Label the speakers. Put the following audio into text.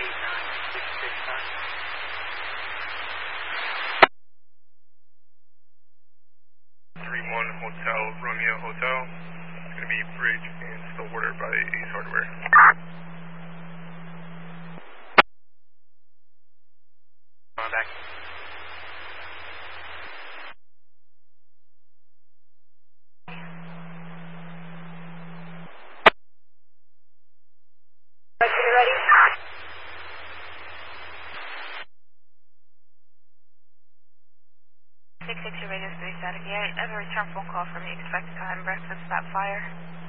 Speaker 1: Hotel, Romeo Hotel. It's going to be bridge in Stillwater by Ace Hardware.
Speaker 2: On back.
Speaker 3: Ready?
Speaker 4: 662 radio 3 static. Yeah, I have a return phone call from the expected time breakfast, that fire.